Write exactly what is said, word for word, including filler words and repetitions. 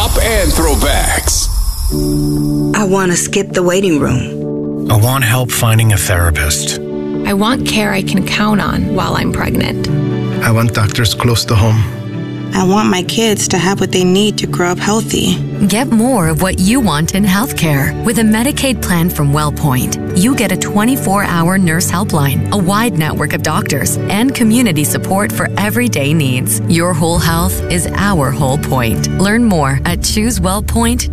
Pop and throwbacks. I want to skip the waiting room. I want help finding a therapist. I want care I can count on while I'm pregnant. I want doctors close to home. I want my kids to have what they need to grow up healthy. Get more of what you want in healthcare. With a Medicaid plan from WellPoint, you get a twenty-four hour nurse helpline, a wide network of doctors, and community support for everyday needs. Your whole health is our whole point. Learn more at choose wellpoint